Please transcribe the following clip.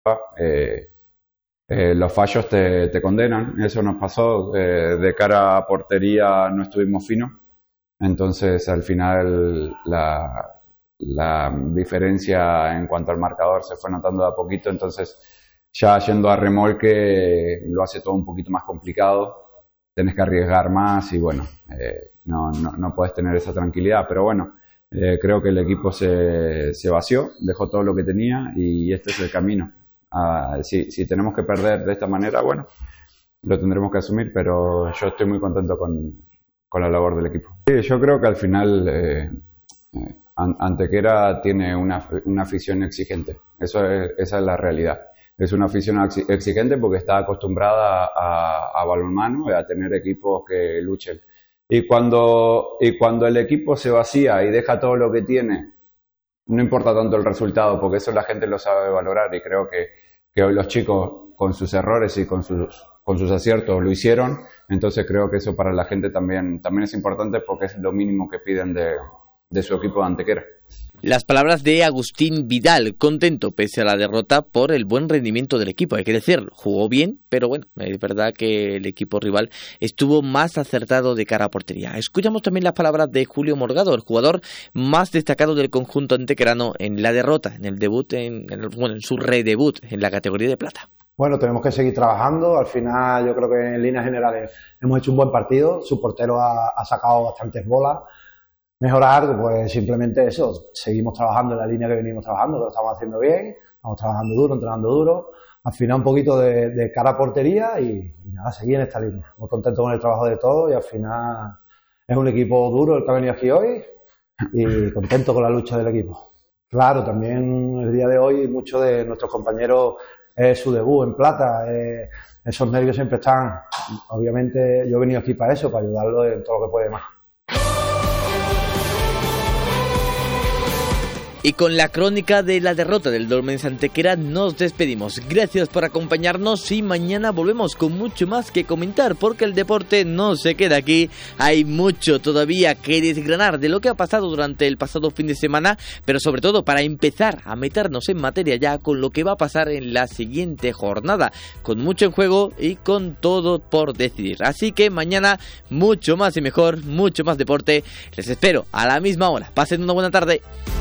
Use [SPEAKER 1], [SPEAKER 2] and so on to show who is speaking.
[SPEAKER 1] los fallos te condenan. Eso nos pasó. De cara a portería no estuvimos finos. Entonces, al final, la diferencia en cuanto al marcador se fue notando de a poquito. Entonces, ya yendo a remolque, lo hace todo un poquito más complicado. Tenés que arriesgar más y, bueno, no puedes tener esa tranquilidad. Pero, bueno, creo que el equipo se vació, dejó todo lo que tenía y este es el camino. Si tenemos que perder de esta manera, bueno, lo tendremos que asumir, pero yo estoy muy contento con la labor del equipo. Sí, yo creo que al final Antequera tiene una afición exigente. Esa es la realidad. Es una afición exigente porque está acostumbrada a balonmano y a tener equipos que luchen. Y cuando el equipo se vacía y deja todo lo que tiene, no importa tanto el resultado, porque eso la gente lo sabe valorar y creo que hoy los chicos con sus errores y con sus aciertos lo hicieron. Entonces creo que eso para la gente también es importante porque es lo mínimo que piden de su equipo de Antequera.
[SPEAKER 2] Las palabras de Agustín Vidal, contento pese a la derrota por el buen rendimiento del equipo, hay que decirlo, jugó bien, pero bueno, es verdad que el equipo rival estuvo más acertado de cara a portería. Escuchamos también las palabras de Julio Morgado, el jugador más destacado del conjunto antequerano en la derrota, en el debut, en su redebut en la categoría de plata.
[SPEAKER 3] Bueno, tenemos que seguir trabajando. Al final yo creo que en líneas generales hemos hecho un buen partido, su portero ha sacado bastantes bolas. Mejorar, pues simplemente eso, seguimos trabajando en la línea que venimos trabajando, lo estamos haciendo bien, estamos trabajando duro, entrenando duro, al final un poquito de cara a portería y nada, seguir en esta línea. Muy contento con el trabajo de todos y al final es un equipo duro el que ha venido aquí hoy y contento con la lucha del equipo. Claro, también el día de hoy muchos de nuestros compañeros es su debut en plata, esos nervios siempre están, obviamente yo he venido aquí para eso, para ayudarlo en todo lo que puede más.
[SPEAKER 2] Y con la crónica de la derrota del Dolmens Antequera nos despedimos. Gracias por acompañarnos y mañana volvemos con mucho más que comentar porque el deporte no se queda aquí. Hay mucho todavía que desgranar de lo que ha pasado durante el pasado fin de semana, pero sobre todo para empezar a meternos en materia ya con lo que va a pasar en la siguiente jornada, con mucho en juego y con todo por decidir. Así que mañana mucho más y mejor, mucho más deporte. Les espero a la misma hora. Pasen una buena tarde.